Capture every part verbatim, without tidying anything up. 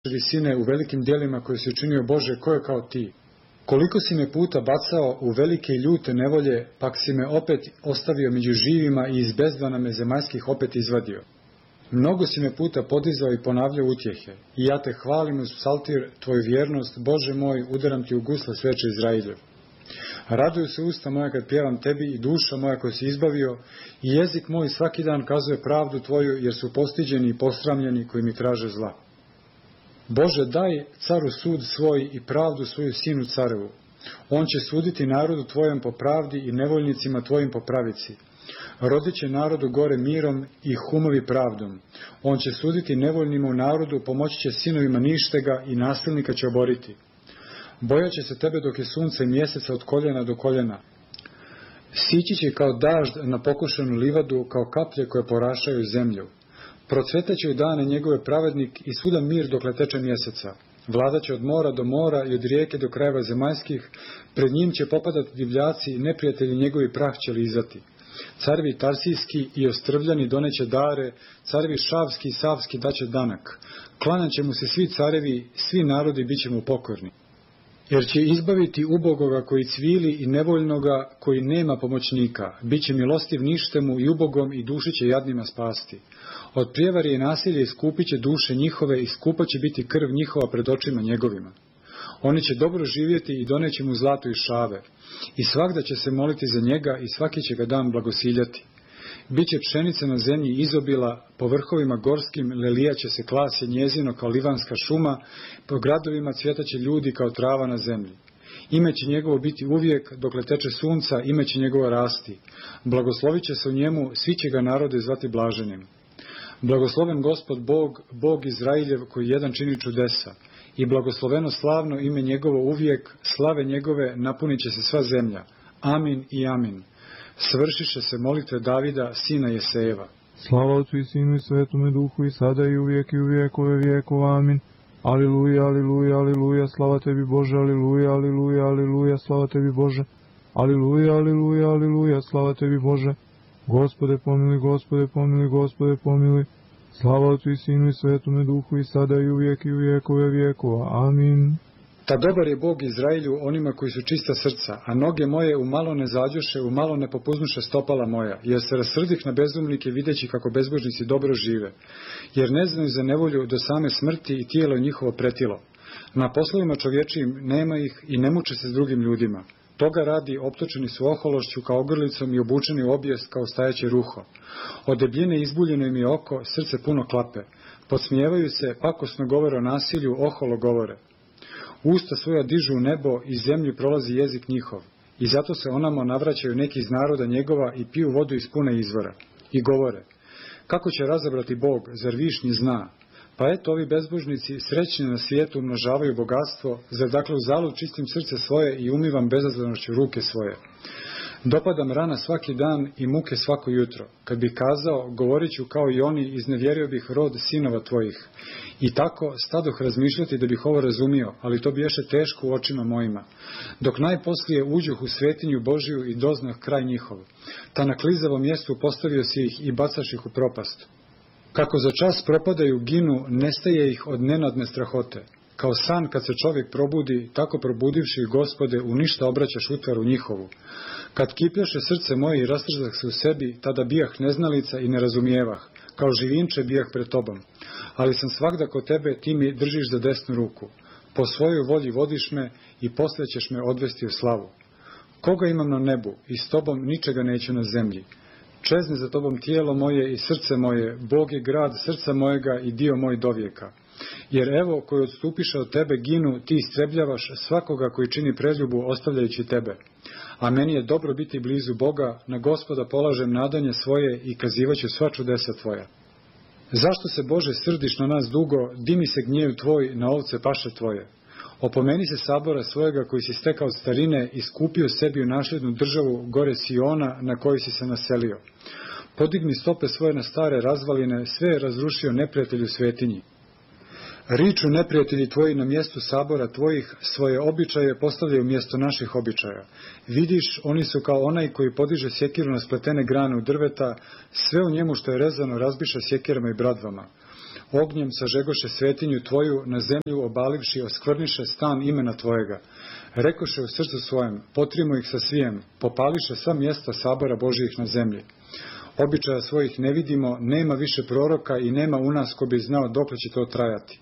visine u velikim djelima koje si učinio, Bože, ko je kao ti? Koliko si me puta bacao u velike i ljute nevolje, pak si me opet ostavio među živima i iz bezdana me zemaljskih opet izvadio. Mnogo si me puta podizao i ponavljao utjehe, i ja te hvalim uz psaltir tvoju vjernost, Bože moj, udaram ti u gusle sveče Izrailjev. Raduju se usta moja kad pjevam tebi i duša moja koju si izbavio, i jezik moj svaki dan kazuje pravdu tvoju, jer su postiđeni i posramljeni koji mi traže zla. Bože, daj caru sud svoj i pravdu svoju sinu carevu. On će suditi narodu tvojom po pravdi i nevoljnicima tvojim po pravici. Rodit će narodu gore mirom i humovi pravdom. On će suditi nevoljnima u narodu, pomoći će sinovima ništega i nasilnika će oboriti. Bojat će se tebe dok je sunce i mjeseca od koljena do koljena. Sići će kao dažd na pokošenu livadu, kao kaplje koje porašaju zemlju. Procvetaće u dane njegove pravednik i svuda mir dok teče mjeseca. Vladaće od mora do mora i od rijeke do krajeva zemaljskih, pred njim će popadati divljaci i neprijatelji njegovi prah će lizati. Carevi tarsijski i ostrvljani doneće dare, carevi šavski i savski daće danak. Klanjat će mu se svi carevi, svi narodi bit će mu pokorni. Jer će izbaviti ubogoga koji cvili i nevoljnoga koji nema pomoćnika. Biće milostiv ništemu i ubogom i duši će jadnima spasti. Od prijevari i nasilja iskupit će duše njihove i skupa će biti krv njihova pred očima njegovima. Oni će dobro živjeti i doneće mu zlato i šave. I svagda će se moliti za njega i svaki će ga dan blagosiljati. Biće pšenice na zemlji izobila, po vrhovima gorskim lelija će se klasje njezino kao livanska šuma, po gradovima cvjetaće ljudi kao trava na zemlji. Ime će njegovo biti uvijek, dokle teče sunca, ime će njegovo rasti. Blagoslovit će se u njemu, svi će ga narode zvati blaženim. Blagosloven Gospod Bog, Bog Izrailjev, koji jedan čini čudesa. I blagosloveno slavno ime njegovo uvijek, slave njegove napunit će se sva zemlja. Amin i amin. Svršiše se molitve Davida, sina Jesejeva. Slava Otcu i Sinu i Svetome Duhu, i sada i uvijek i u vijekove vijekova. Amin. Aliluja, aliluja, aliluja, slava tebi Bože, aliluja, aliluja, aliluja, slava tebi Bože. Aliluja, aliluja, aliluja, slava tebi Bože. Gospode pomili, Gospode pomili, Gospode pomili. Slava Otcu i Sinu i Svetome Duhu, i sada i uvijek i u vijekove vijekova. Amin. Ta dobar je Bog Izrailju onima koji su čista srca, a noge moje u malo ne zađoše, u malo ne popuznuše stopala moja, jer se rasrdih na bezumnike videći kako bezbožnici dobro žive, jer ne znaju za nevolju do same smrti i tijelo je njihovo pretilo. Na poslovima čovječijim nema ih i ne muče se s drugim ljudima. Toga radi optočeni su ohološću kao ogrlicom i obučeni u obijest kao stajeće ruho. Od debljine izbuljeno im je oko, srce puno klape. Podsmijevaju se, pakosno govore o nasilju, oholo govore. Usta svoja dižu u nebo i zemlju prolazi jezik njihov. I zato se onamo navraćaju neki iz naroda njegova i piju vodu iz pune izvora. I govore, kako će razabrati Bog, zar višnji zna? Pa eto, ovi bezbožnici srećni na svijetu umnožavaju bogatstvo, zar dakle u zalud čistim srce svoje i umivam bezazlenošću ruke svoje. Dopadam rana svaki dan i muke svako jutro. Kad bih kazao, govorit ću kao i oni, iznevjerio bih rod sinova tvojih. I tako stadoh razmišljati da bih ovo razumio, ali to biješe teško u očima mojima. Dok najposlije uđuh u svetinju Božiju i doznah kraj njihov. Ta na klizavom mjestu postavio si ih i bacaš ih u propast. Kako za čas propadaju, ginu, nestaje ih od nenadne strahote. Kao san kad se čovjek probudi, tako probudivši Gospode, u ništa obraćaš utvaru njihovu. Kad kipljaše srce moje i rastrzah se u sebi, tada bijah neznalica i ne razumijevah, kao živinče bijah pred tobom. Ali sam svagda kod tebe, ti mi držiš za desnu ruku. Po svojoj volji vodiš me i poslije ćeš me odvesti u slavu. Koga imam na nebu i s tobom ničega neću na zemlji. Čezne za tobom tijelo moje i srce moje, Bog je grad srca mojega i dio moj dovijeka. Jer evo, koji odstupiše od tebe ginu, ti istrebljavaš svakoga koji čini preljubu ostavljajući tebe. A meni je dobro biti blizu Boga, na Gospoda polažem nadanje svoje i kazivaću sva čudesa tvoja. Zašto se, Bože, srdiš na nas dugo, dimi se gnjev tvoj na ovce paše tvoje? Opomeni se sabora svojega koji si stekao od starine i skupio sebi u nasljednu državu gore Siona na kojoj si se naselio. Podigni stope svoje na stare razvaline, sve je razrušio neprijatelju svetinji. Riču neprijatelji tvoji na mjestu sabora tvojih, svoje običaje postavljaju mjesto naših običaja. Vidiš, oni su kao onaj koji podiže sjekiru na spletene grane u drveta, sve u njemu što je rezano razbiša sjekirama i bradvama. Ognjem sažegoše svetinju tvoju, na zemlju obalivši oskvrniše stan imena tvojega. Rekoše u srcu svojem, potrimo ih sa svijem, popališe sva mjesta sabora Božijih na zemlji. Običaja svojih ne vidimo, nema više proroka i nema u nas ko bi znao dokle će to trajati.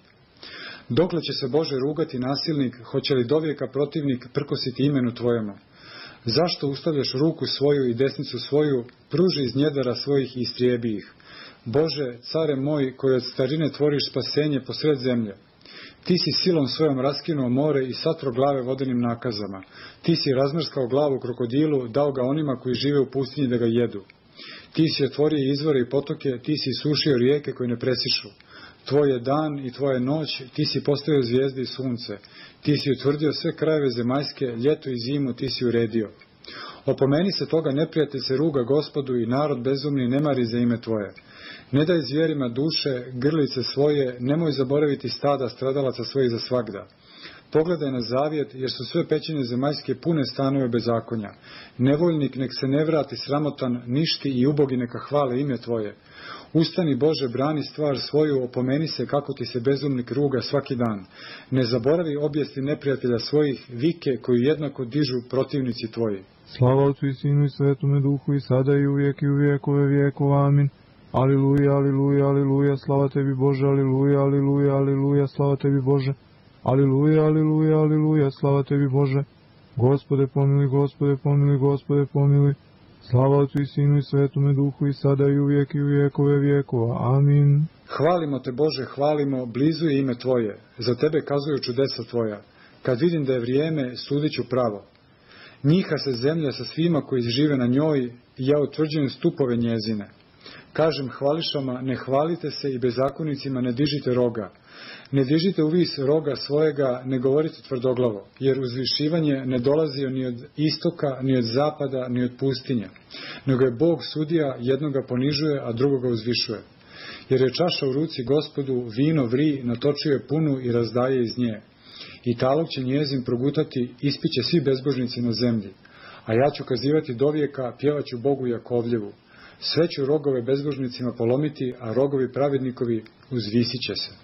Dokle će se Bože rugati nasilnik, hoće li dovijeka protivnik prkositi imenu tvojemu? Zašto ustavljaš ruku svoju i desnicu svoju, pruži iz njedara svojih i istrijebi ih? Bože, care moj, koji od starine tvoriš spasenje posred zemlje, ti si silom svojom raskinuo more i satro glave vodenim nakazama. Ti si razmrskao glavu krokodilu, dao ga onima koji žive u pustinji da ga jedu. Ti si otvorio izvore i potoke, ti si sušio rijeke koje ne presišu. Tvoj je dan i tvoja noć, ti si postavio zvijezde i sunce. Ti si utvrdio sve krajeve zemaljske, ljeto i zimu ti si uredio. Opomeni se toga, neprijatelj se ruga Gospodu i narod bezumni ne mari za ime tvoje. Ne daj zvijerima duše, grlice svoje, nemoj zaboraviti stada stradalaca svojih za svagda. Pogledaj na zavjet, jer su sve pećine zemaljske pune stanove bezakonja. Nevoljnik nek se ne vrati sramotan, ništi i ubogi neka hvale ime tvoje. Ustani Bože, brani stvar svoju, opomeni se kako ti se bezumnik ruga svaki dan. Ne zaboravi objesti neprijatelja svojih, vike koju jednako dižu protivnici tvoji. Slava Otcu i Sinu i Svetome Duhu i sada i uvijek i u vijekove vijekova. Amin. Aliluja, aliluja, aliluja, slava tebi Bože, aliluja, aliluja, aliluja, slava tebi Bože. Aliluja, aliluja, aliluja, slava tebi Bože. Gospode pomili, Gospode pomili, Gospode pomili. Slava Otcu i Sinu i Svetome Duhu i sada i uvijek i u vijekove vijekova. Amin. Hvalimo te Bože, hvalimo, blizu je ime tvoje. Za tebe kazuju čudesa tvoja. Kad vidim da je vrijeme, sudit ću pravo. Njiha se zemlja sa svima koji žive na njoj i ja utvrđujem stupove njezine. Kažem hvališama, ne hvalite se i bezakonicima ne dižite roga. Ne dižite u vis roga svojega, ne govorite tvrdoglavo, jer uzvišivanje ne dolazi ni od istoka, ni od zapada, ni od pustinje. Nego je Bog sudija, jednoga ponižuje, a drugoga uzvišuje. Jer je čaša u ruci Gospodu, vino vri, natočio je punu i razdaje iz nje. I talog će njezin progutati, ispiće svi bezbožnici na zemlji. A ja ću kazivati dovijeka, pjevaću Bogu Jakovljevu. Sve ću rogove bezbožnicima polomiti, a rogovi pravednikovi uzvisit će se.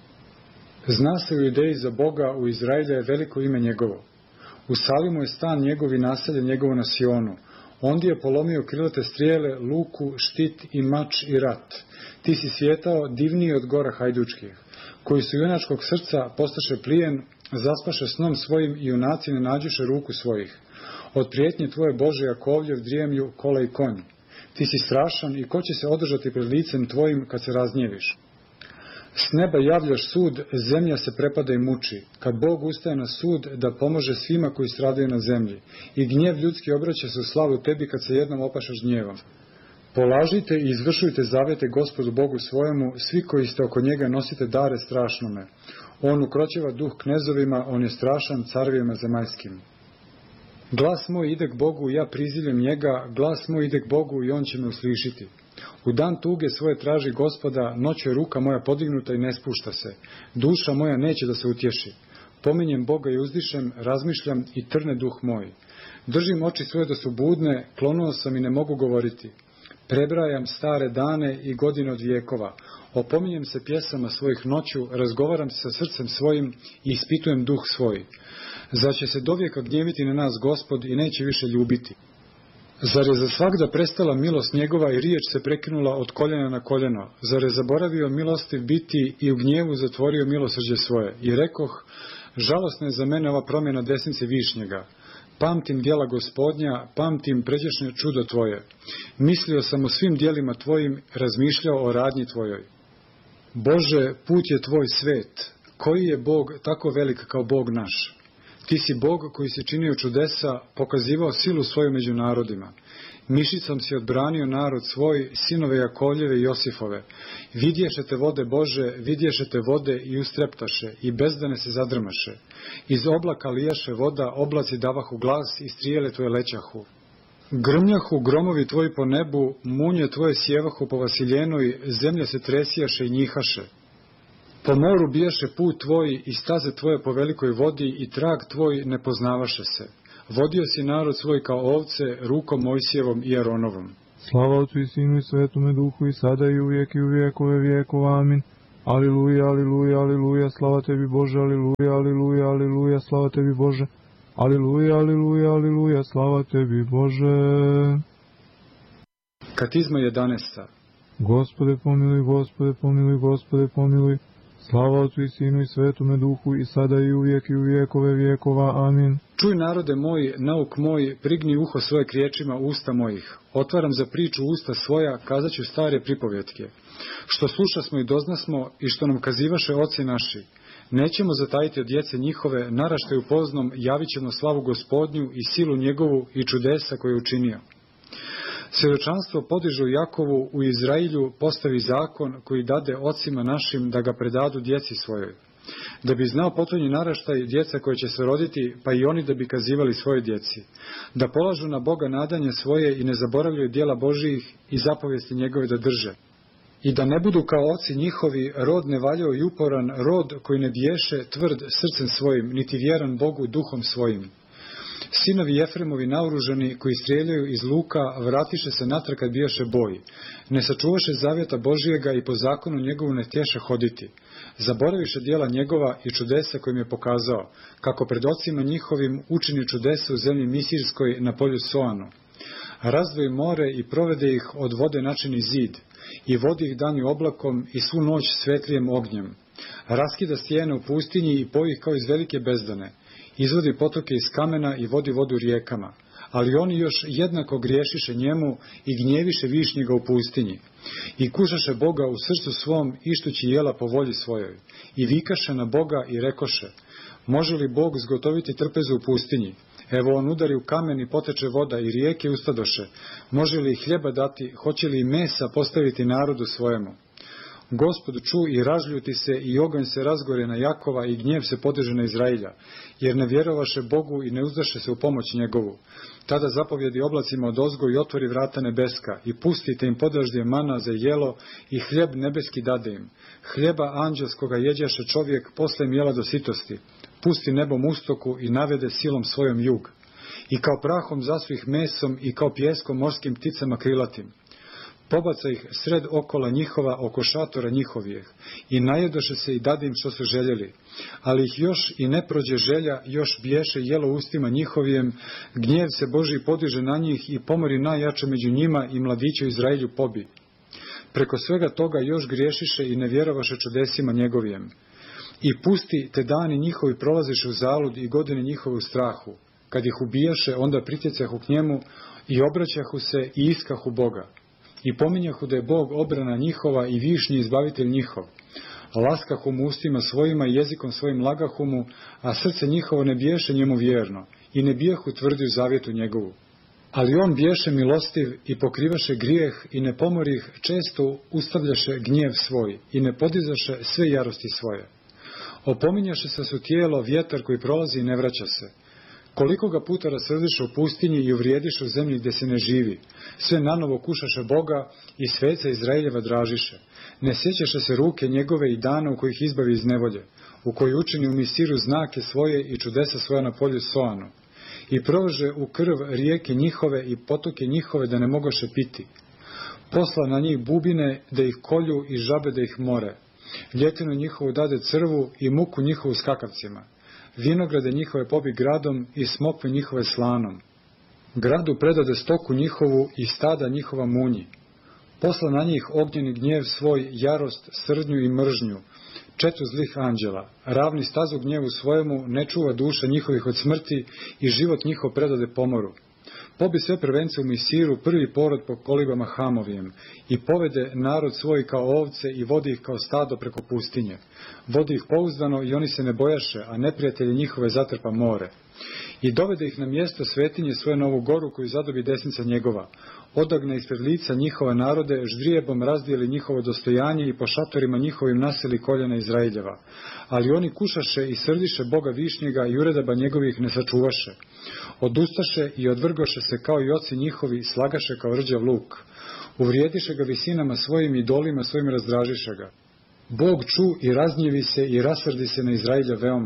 Zna se u Judeji za Boga, u Izraelja je veliko ime njegovo. U Salimu je stan njegov i naselje njegovo na Sionu. Ondje je polomio krilate strijele, luku, štit i mač i rat. Ti si svijetao divniji od gora hajdučkih, koji su junačkog srca postaše plijen, zaspaše snom svojim i junaci ne nađuše ruku svojih. Od prijetnje tvoje Bože Jakovljev drijemlju kola i konj. Ti si strašan i ko će se održati pred licem tvojim kad se razgnjeviš? S neba javljaš sud, zemlja se prepada i muči. Kad Bog ustaje na sud da pomože svima koji stradaju na zemlji. I gnjev ljudski obraća se u slavu tebi kad se jednom opašaš gnjevom. Polažite i izvršujte zavete Gospodu Bogu svojemu, svi koji ste oko njega nosite dare strašnome. On ukroćeva duh knezovima, on je strašan carevima zemaljskim. Glas moj ide k Bogu, ja prizivljem njega, glas moj ide k Bogu i on će me uslišiti. U dan tuge svoje traži Gospoda, noću je ruka moja podignuta i ne spušta se. Duša moja neće da se utješi. Pominjem Boga i uzdišem, razmišljam i trne duh moj. Držim oči svoje da su budne, klonuo sam i ne mogu govoriti. Prebrajam stare dane i godine od vijekova. Opominjem se pjesama svojih noću, razgovaram se sa srcem svojim i ispitujem duh svoj. Zar će se dovijeka gnjeviti na nas Gospod i neće više ljubiti? Zar je za svagda prestala milost njegova i riječ se prekinula od koljena na koljeno? Zar je zaboravio milostiv biti i u gnjevu zatvorio milosrđe svoje? I rekoh, žalosna je za mene ova promjena desnice višnjega. Pamtim djela Gospodnja, pamtim pređašnje čudo tvoje. Mislio sam o svim djelima tvojim, razmišljao o radnji tvojoj. Bože, put je tvoj svet. Koji je Bog tako velik kao Bog naš? Ti si Bog koji si činio čudesa, pokazivao silu svoju među narodima. Mišicom si odbranio narod svoj, sinove Jakovljeve i Josifove. Vidješe te vode Bože, vidješe te vode i ustreptaše, i bezdane se zadrmaše. Iz oblaka lijaše voda, oblaci davahu glas i strijele tvoje lećahu. Grmljahu gromovi tvoji po nebu, munje tvoje sjevahu po vasiljenoj, zemlja se tresijaše i njihaše. Po moru bijaše put tvoj i staze tvoje po velikoj vodi i trag tvoj ne poznavaše se. Vodio si narod svoj kao ovce rukom Mojsijevom i Aronovom. Slava Otcu i Sinu i Svetome Duhu i sada i uvijek i u vijekove vijekova. Amin. Aliluja, aliluja, aliluja, slava tebi Bože, aliluja, aliluja, aliluja, slava tebi Bože. Aliluja, aliluja, aliluja, slava tebi Bože. Katizma jedanaesta. Gospode pomiluj, Gospode pomiluj, Gospode pomiluj. Slava Otcu i Sinu i Svetome Duhu, i sada i uvijek i u vijekove vijekova. Amin. Čuj, narode moj, nauk moj, prigni uho svoje k riječima usta mojih. Otvaram za priču usta svoja, kazat ću stare pripovjetke. Što slušasmo i doznasmo i što nam kazivaše oci naši. Nećemo zatajiti od djece njihove, naraštaju poznom, javit ćemo slavu Gospodnju i silu njegovu i čudesa koje je učinio. Svjedočanstvo podižu Jakovu, u Izrailju postavi zakon koji dade ocima našim da ga predadu djeci svojoj. Da bi znao potonji naraštaj djeca koje će se roditi, pa i oni da bi kazivali svoje djeci. Da polažu na Boga nadanje svoje i ne zaboravljaju djela Božijih i zapovijesti njegove da drže. I da ne budu kao oci njihovi, rod nevaljao i uporan, rod koji ne biješe tvrd srcem svojim, niti vjeran Bogu duhom svojim. Sinovi Jefremovi naoružani koji strijeljaju iz luka vratiše se natrag kad bijaše boj. Ne sačuvaše zavjeta Božijega i po zakonu njegovu ne htješe hoditi. Zaboraviše djela njegova i čudesa kojim je pokazao, kako pred ocima njihovim učini čudesa u zemlji Misirskoj na polju Soanu. Razdvoji more i provede ih od vode načini zid i vodi ih danju oblakom i svu noć svetlijem ognjem. Raskida stijene u pustinji i poji ih kao iz velike bezdane. Izvodi potoke iz kamena i vodi vodu rijekama. Ali oni još jednako griješiše njemu i gnjeviše višnjega u pustinji. I kušaše Boga u srcu svom, ištući jela po volji svojoj. I vikaše na Boga i rekoše, može li Bog zgotoviti trpezu u pustinji? Evo on udari u kamen i poteče voda i rijeke ustadoše. Može li hljeba dati, hoće li mesa postaviti narodu svojemu? Gospod ču i ražljuti se i oganj se razgore na Jakova i gnjev se podiže na Izrailja, jer ne vjerovaše Bogu i ne uzdaše se u pomoć njegovu. Tada zapovjedi oblacima odozgo i otvori vrata nebeska i pustite im podaždje mana za jelo i hljeb nebeski dade im. Hljeba anđelskoga jeđaše čovjek, posle im jela do sitosti. Pusti nebom ustoku i navede silom svojom jug. I kao prahom zasu ih mesom i kao pjeskom morskim pticama krilatim. Pobaca ih sred okola njihova, oko šatora njihovijeh, i najedoše se i dade im što su željeli. Ali ih još i ne prođe želja, još biješe jelo ustima njihovijem, gnjev se Božji podiže na njih i pomori najjače među njima i mladiće u Izrailju pobi. Preko svega toga još griješiše i ne vjerovaše čudesima njegovijem. I pusti te dani njihovi prolaziše u zalud i godine njihove u strahu. Kad ih ubijaše, onda pritjecahu k njemu i obraćahu se i iskahu Boga. I pominjahu da je Bog obrana njihova i višnji izbavitelj njihov. Laskahu mu ustima svojima i jezikom svojim lagahu mu, a srce njihovo ne biješe njemu vjerno i ne bijahu tvrdi u zavjetu njegovu. Ali on biješe milostiv i pokrivaše grijeh i ne pomorih, često ustavljaše gnjev svoj i ne podizaše sve jarosti svoje. Opominjaše se su tijelo, vjetar koji prolazi i ne vraća se. Koliko ga puta rasrdiše u pustinji i uvrijediše u zemlji gdje se ne živi. Sve nanovo kušaše Boga i sveca Izraeljeva dražiše. Ne sjećaše se ruke njegove i dana u kojih izbavi iz nevolje, u kojoj učini u Misiru znake svoje i čudesa svoja na polju Soanu. I prože u krv rijeke njihove i potoke njihove da ne mogoše piti. Posla na njih bubine da ih kolju i žabe da ih more. Ljetinu njihovu dade crvu i muku njihovu skakavcima. Vinograde njihove pobi gradom i smokve njihove slanom. Gradu predade stoku njihovu i stada njihova munji. Posla na njih ognjeni gnjev svoj, jarost, srdnju i mržnju, četu zlih anđela. Ravni stazu gnjevu svojemu, ne čuva duša njihovih od smrti i život njihov predade pomoru. Pobi sve prvence u Misiru, prvi porod po kolibama Hamovijem, i povede narod svoj kao ovce i vodi ih kao stado preko pustinje. Vodi ih pouzdano i oni se ne bojaše, a neprijatelje njihove zatrpa more. I dovede ih na mjesto svetinje svoje na ovu goru koju zadobi desnica njegova. Odagne ispred lica njihova narode, ždrijebom razdijeli njihovo dostojanje i po šatorima njihovim naseli koljena Izraeljeva. Ali oni kušaše i srdiše Boga višnjega i uredaba njegovih ne sačuvaše. Odustaše i odvrgoše se kao i oci njihovi, slagaše kao rđav luk. Uvrijediše ga visinama svojim i dolima svojim razdražiše ga. Bog ču i raznjevi se i rasrdi se na Izraelja veoma.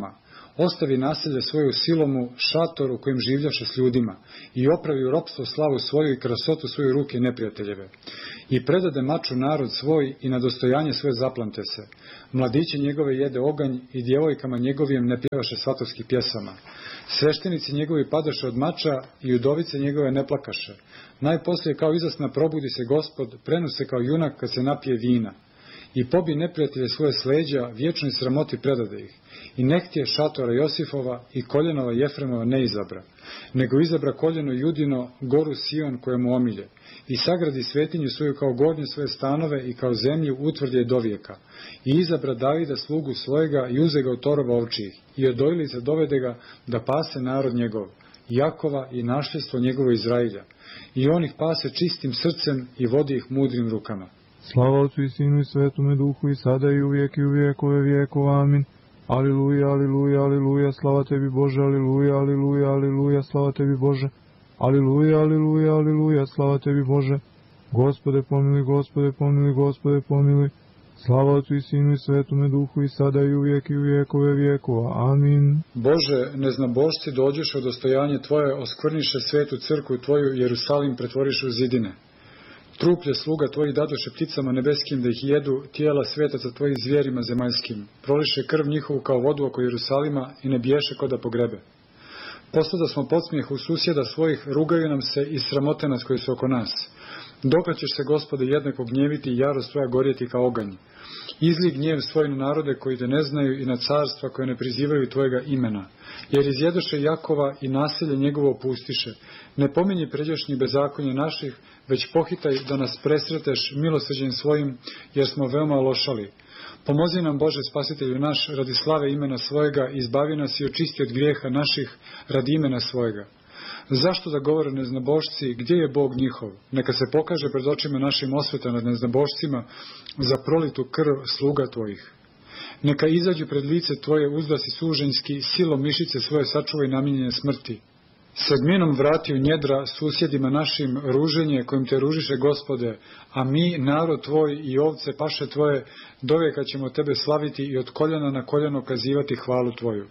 Ostavi naselje svoju Silomu, šator u kojem življaše s ljudima, i opravi u ropstvo slavu svoju i krasotu svoju ruke neprijateljeve. I predade maču narod svoj i na dostojanje svoje zaplante se. Mladiće njegove jede oganj i djevojkama njegovim ne pjevaše svatovskih pjesama. Sveštenici njegovi padaše od mača i udovice njegove ne plakaše. Najposlije kao izasna probudi se Gospod, prenose kao junak kad se napije vina. I pobi neprijatelje svoje s leđa, vječnoj sramoti predade ih. I ne htje šatora Josifova i koljenova Jefremova ne izabra, nego izabra koljeno Judino, goru Sion koja mu omilje. I sagradi svetinju svoju kao gornje svoje stanove i kao zemlju utvrdje do vijeka. I izabra Davida slugu svojega i uze ga od torova ovčijih. I od dojlica dovede ga da pase narod njegov, Jakova i našljestvo njegovo Izrailja. I on ih pase čistim srcem i vodi ih mudrim rukama. Slava Otcu i Sinu i Svetome Duhu i sada i uvijek i u vijekove vijekova. Amin. Aliluja, aliluja, aliluja, slava tebi Bože, aliluja, aliluja, aliluja, slava tebi Bože. Aliluja, aliluja, aliluja, slava tebi Bože. Gospode pomiluj, Gospode pomiluj, Gospode pomiluj. Slava Otcu i Sinu i Svetome Duhu i sada i uvijek i u vijekove vijekova. Amin. Bože, neznabošci dođeš od dostojanje Tvoje, oskvrniše svetu crkvu Tvoju, Jerusalim pretvoriš u zidine. Truplje sluga Tvojih dadoše pticama nebeskim da ih jedu, tijela svetaca Tvojih zvijerima zemaljskim. Proliše krv njihovu kao vodu oko Jerusalima i ne biješe ko da pogrebe. Posle da smo podsmijeh u susjeda svojih, rugaju nam se i sramote nas koji su oko nas. Dokle ćeš se, Gospode, jednako gnjeviti i jarost Tvoja gorjeti kao oganj. Izli gnjev svoj na narode koji te ne znaju i na carstva koje ne prizivaju Tvojega imena. Jer izjedoše Jakova i naselje njegovo opustiše. Ne pominji pređašnji bezakonje naših, već pohitaj da nas presreteš milosrđem svojim, jer smo veoma lošali. Pomozi nam, Bože, Spasitelju naš, radi slave imena svojega, izbavi nas i očisti od grijeha naših radi imena svojega. Zašto da govore neznabošci, gdje je Bog njihov? Neka se pokaže pred očima našim osveta nad neznabošcima za prolitu krv sluga Tvojih. Neka izađu pred lice Tvoje uzdasi suženjski, silom mišice svoje sačuvaj namijenjene smrti. Sedminom vrati u njedra susjedima našim ruženje kojim te ružiše, Gospode, a mi, narod Tvoj i ovce paše Tvoje, dovijeka ćemo Tebe slaviti i od koljena na koljeno kazivati hvalu Tvoju.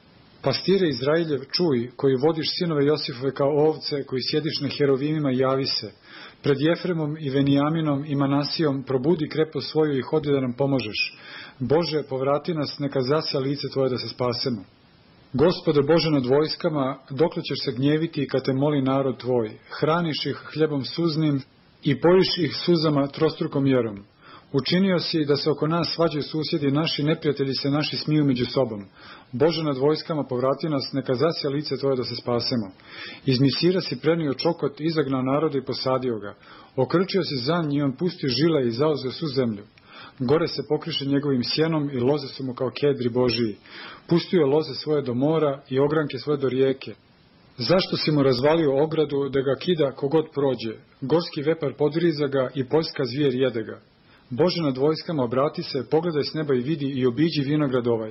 Pastire Izrailjev, čuj, koji vodiš sinove Josifove kao ovce, koji sjediš na herovimima, javi se. Pred Jefremom i Venijaminom i Manasijom probudi krepost svoju i hodi da nam pomožeš. Bože, povrati nas, neka zasja lice Tvoje da se spasemo. Gospode Bože nad vojskama, dokle ćeš se gnjeviti kad te moli narod Tvoj? Hraniš ih hljebom suznim i pojiš ih suzama trostrukom mjerom. Učinio si da se oko nas svađaju susjedi naši, neprijatelji se naši smiju među sobom. Bože nad vojskama, povrati nas, neka zasja lice Tvoje da se spasemo. Iz Misira si prenio čokot, izagnao naroda i posadio ga. Okrčio si zanj i on pustio žile i zauzeo svu zemlju. Gore se pokriše njegovim sjenom i loze su mu kao kedri Božiji. Pustio je loze svoje do mora i ogranke svoje do rijeke. Zašto si mu razvalio ogradu da ga kida kogod prođe? Gorski vepar podriza ga i poljska zvijer jede ga. Bože nad vojskama, obrati se, pogledaj s neba i vidi i obiđi vinograd ovaj.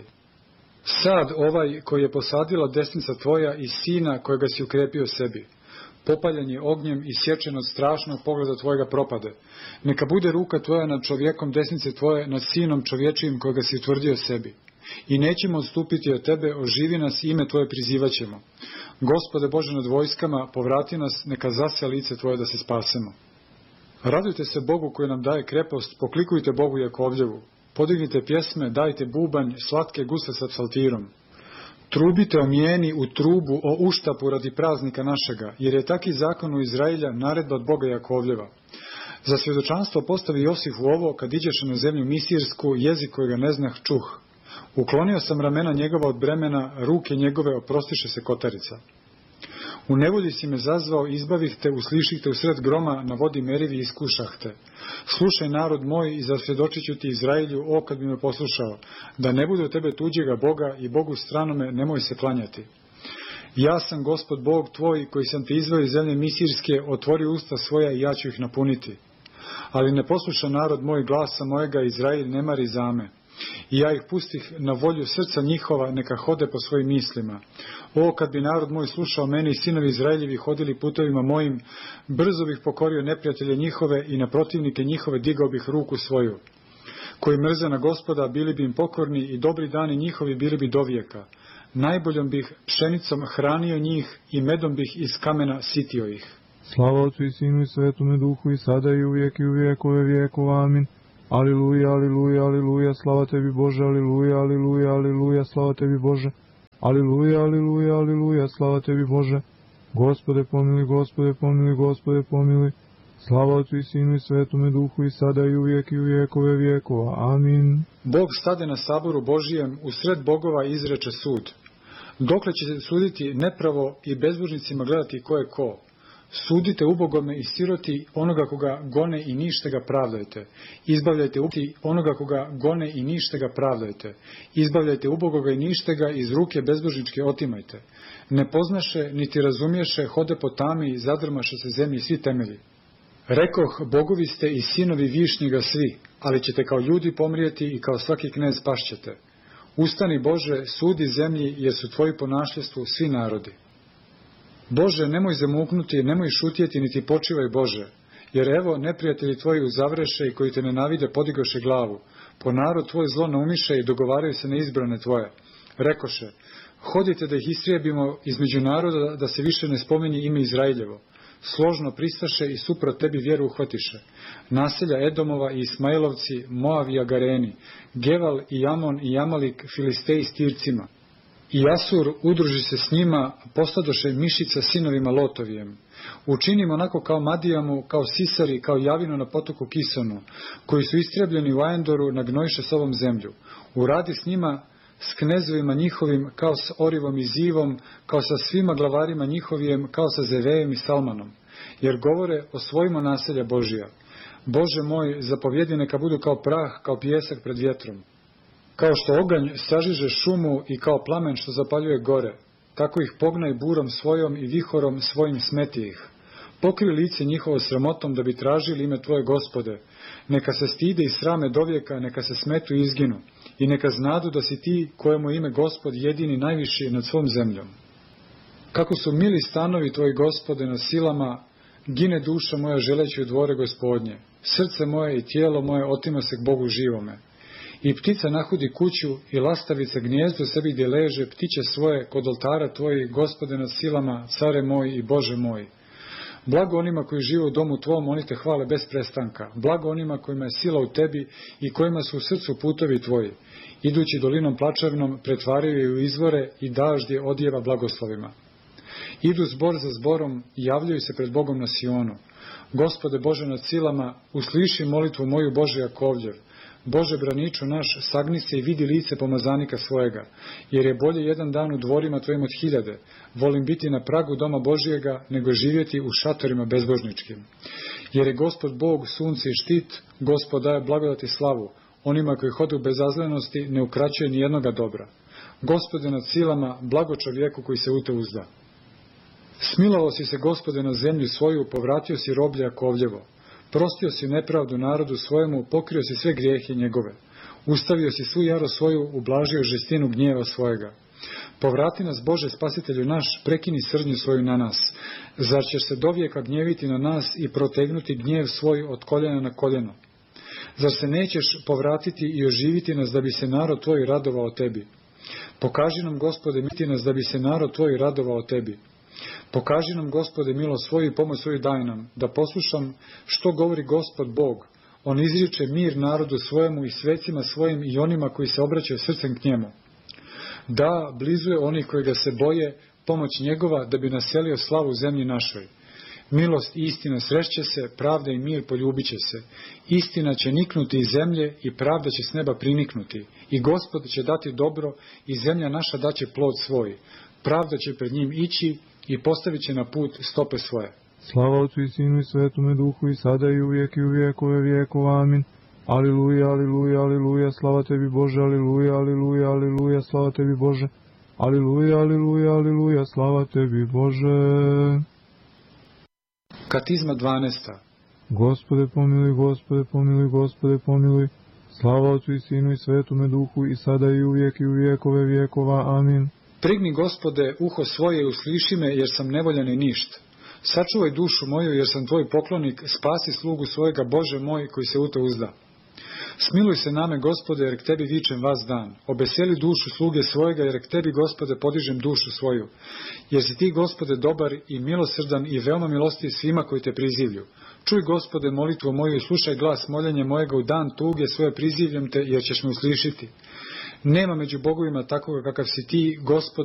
Sad ovaj koji je posadila desnica Tvoja i sina kojega si ukrepio sebi. Popaljen je ognjem i sječen od strašnog pogleda Tvojega propade. Neka bude ruka Tvoja nad čovjekom desnice Tvoje, nad sinom čovječijim kojega si utvrdio sebi. I nećemo odstupiti od Tebe, oživi nas, ime Tvoje prizivaćemo. Gospode Bože nad vojskama, povrati nas, neka zasja lice Tvoje da se spasemo. Radujte se Bogu koji nam daje krepost, poklikujte Bogu Jakovljevu. Podignite pjesme, dajte bubanj, slatke guse sa psaltirom. Trubite o mijeni u trubu, o uštapu radi praznika našega, jer je taki zakon u Izrailja naredba od Boga Jakovljeva. Za svjedočanstvo postavi Josif u ovo, kad iđeše na zemlju Misirsku, jezik kojega ne znah čuh. Uklonio sam ramena njegova od bremena, ruke njegove oprostiše se kotarica. U nevolji si me zazvao, izbavih te, usliših te usred groma, na vodi merivi iskušah te. Slušaj, narod moj, i zasvjedočit ću ti Izrailju, o kad bi me poslušao, da ne bude u tebe tuđega Boga i Bogu stranome nemoj se klanjati. Ja sam Gospod Bog tvoj, koji sam te izveo iz zemlje Misirske, otvori usta svoja i ja ću ih napuniti. Ali ne posluša narod moj glasa mojega, Izrail ne mari za me. I ja ih pustih na volju srca njihova, neka hode po svojim mislima. O, kad bi narod moj slušao meni i sinovi Izrailjevi hodili putovima mojim, brzo bih pokorio neprijatelje njihove i na protivnike njihove digao bih ruku svoju. Koji mrze na Gospoda, bili bi im pokorni i dobri dani njihovi bili bi dovijeka. najboljom bih pšenicom hranio njih i medom bih iz kamena sitio ih. Slava Otcu i Sinu i Svetome Duhu i sada i uvijek i u vijekove vijekova. Amin. Aliluja, aliluja, aliluja, slava tebi Bože, aliluja, aliluja, aliluja, slava tebi Bože. Aliluja, aliluja, aliluja, slava tebi Bože. Gospode pomili, Gospode pomili, Gospode pomili. Slava Otcu i Sinu i Svetome Duhu i sada i uvijek i u vijekove vijekova. Amin. Bog stade na saboru Božijem, u sred bogova izreče sud. Dokle će se suditi nepravo i bezbožnicima gledati ko je ko? Sudite ubogome i siroti onoga koga gone i nište ga pravdajte. Izbavljajte ubogome onoga koga gone i nište ga pravdajte. Izbavljajte ubogoga i nište ga iz ruke bezbožničke otimajte. Ne poznaše, niti razumješe, hode po tami, zadrmaše se zemlji svi temelji. Rekoh, bogovi ste i sinovi višnjega svi, ali ćete kao ljudi pomrijeti i kao svaki knez pašćete. Ustani Bože, sudi zemlji, jer su tvoji po našljestvu svi narodi. Bože, nemoj zamuknuti, nemoj šutjeti, niti počivaj Bože, jer evo neprijatelji tvoji uzavreše i koji te nenavide podigoše glavu. Po narod tvoj zlo naumiše i dogovaraju se na izbrane tvoje. Rekoše, hodite da ih istrijebimo između naroda, da se više ne spominje ime Izrailjevo. Složno pristaše i suprot tebi vjeru uhvatiše. Naselja Edomova i Ismailovci, Moav i Agareni, Geval i Amon i Jamalik, Filistej s Tircima. I Asur udruži se s njima, postadoše mišica sinovima Lotovijem. Učinimo onako kao Madijamu, kao Sisari, kao Javinu na potoku Kisonu, koji su istrijebljeni u Ajendoru, nagnojiše s ovom zemlju. Uradi s njima, s knezovima njihovim, kao s Orivom i Zivom, kao sa svima glavarima njihovijem, kao sa Zevejem i Salmanom. Jer govore o svojima naselja Božija. Bože moj, zapovjedi neka budu kao prah, kao pijesak pred vjetrom. Kao što oganj sažiže šumu i kao plamen što zapaljuje gore, tako ih pognaj burom svojom i vihorom svojim smeti ih. Pokri lice njihovo sramotom da bi tražili ime Tvoje, Gospode. Neka se stide i srame dovijeka, neka se smetu i izginu. I neka znadu da si ti, kojemu ime Gospod jedini najviši nad svom zemljom. Kako su mili stanovi Tvoji, Gospode, na silama, gine duša moja želeći u dvore Gospodnje. Srce moje i tijelo moje otima se k Bogu živome. I ptica nahudi kuću i lastavica gnijezdo sebi gdje leže, ptiće svoje kod oltara Tvoji, Gospode nad silama, care moj i Bože moj. Blago onima koji žive u domu Tvom, oni te hvale bez prestanka. Blago onima kojima je sila u Tebi i kojima su u srcu putovi Tvoji. Idući dolinom plačevnom, pretvaraju je u izvore i daždje odjeva blagoslovima. Idu zbor za zborom i javljaju se pred Bogom na Sionu. Gospode Bože nad silama, usliši molitvu moju, Bože Jakovljev. Bože braniču naš, sagni se i vidi lice pomazanika svojega, jer je bolje jedan dan u dvorima Tvojim od hiljade. Volim biti na pragu doma Božijega, nego živjeti u šatorima bezbožničkim. Jer je Gospod Bog, sunce i štit, Gospod daje blagodat i slavu. Onima koji hode u bezazlenosti ne ukraćuje ni jednoga dobra. Gospode nad silama, blago čovjeku koji se u te uzda. Smilovao si se, Gospode, na zemlju svoju, povratio si roblje Jakovljevo. Prostio si nepravdu narodu svojemu, pokrio si sve grijehe njegove. Ustavio si svu jarost svoju, ublažio žestinu gnjeva svojega. Povrati nas, Bože, spasitelju naš, prekini srdnju svoju na nas. Zar ćeš se dovijeka gnjeviti na nas i protegnuti gnjev svoj od koljena na koljeno? Zar se nećeš povratiti i oživiti nas da bi se narod Tvoj radovao Tebi? Pokaži nam, Gospode, miti nas da bi se narod Tvoj radovao Tebi. Pokaži nam, Gospode, milost svoju i pomoć svoju daj nam, da poslušam što govori Gospod Bog. On izriče mir narodu svojemu i svecima svojim i onima koji se obraćaju srcem k njemu. Da, blizu je onih koji ga se boje, pomoć njegova da bi naselio slavu zemlji našoj. Milost i istina srešće se, pravda i mir poljubit će se. Istina će niknuti iz zemlje i pravda će s neba priniknuti. I Gospod će dati dobro i zemlja naša daće plod svoj. Pravda će pred njim ići i postavit će na put stope svoje. Slava Otcu i Sinu i Svetome Duhu i sada i uvijek i u vijekove vijekova. Amin. Aliluja, aliluja, aliluja, slava Tebi Bože, aliluja, aliluja, aliluja, slava Tebi Bože. Aliluja, aliluja, aliluja, slava Tebi Bože. Katizma dvanaesta. Gospode pomiluj, Gospode pomiluj, Gospode pomiluj. Slava Otcu i Sinu i Svetome Duhu i sada i uvijek i u vijekove vijekova. Amin. Prigni, Gospode, uho svoje i usliši me, jer sam nevoljan i ništ. Sačuvaj dušu moju, jer sam Tvoj poklonik, spasi slugu svojega, Bože moj, koji se u te uzda. Smiluj se name, Gospode, jer k tebi vičem vas dan. Obeseli dušu sluge svojega, jer k tebi, Gospode, podižem dušu svoju. Jer si ti, Gospode, dobar i milosrdan i veoma milostiv svima koji te prizivlju. Čuj, Gospode, molitvu moju i slušaj glas moljenja mojega u dan tuge svoje, prizivljam te, jer ćeš me uslišiti. Nema među bogovima takoga kakav si ti, Gospode,